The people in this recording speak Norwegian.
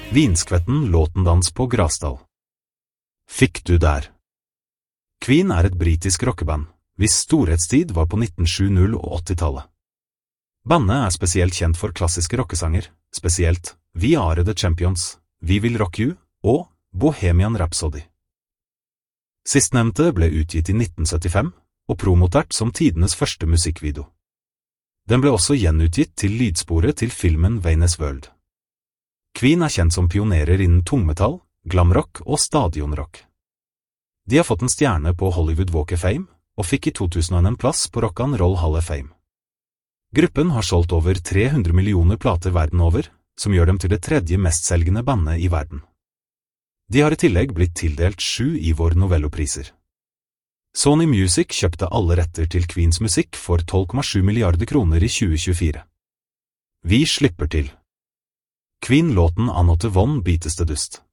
Vinskvetten Låtendans på Grasdal. Fikk du der? Queen et britisk rockeband, hvis storhetstid var på 1970- og 80-tallet. Bandet spesielt kjent for klassiske rockesanger, spesielt We Are The Champions, We Will Rock You og Bohemian Rhapsody. Sistnevnte ble utgitt i 1975 og promotert som tidenes første musikkvideo. Den ble også gjenutgitt til lydsporet til filmen Wayne's World. Queen kjent som pionerer innen tungmetall, glamrock og stadionrock. De har fått en stjerne på Hollywood Walk of Fame, og fikk i 2001 en plass på Rock and Roll Hall of Fame. Gruppen har solgt over 300 millioner plater verden over, som gjør dem til det tredje mestselgende bandet i verden. De har i tillegg blitt tildelt 7 Ivor Novello-priser. Sony Music kjøpte alle retter til Queens musikk for 12,7 milliarder kroner i 2024. Vi slipper til. Queen-låten Another One Beatest the Dust.